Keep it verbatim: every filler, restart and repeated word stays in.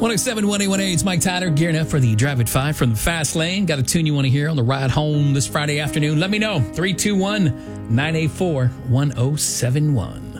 one oh seven, one eighty-one, it's Mike Tyler gearing up for the Drive at five from the Fast Lane. Got a tune you want to hear on the ride home this Friday afternoon? Let me know. three two one, nine eight four, one oh seven one.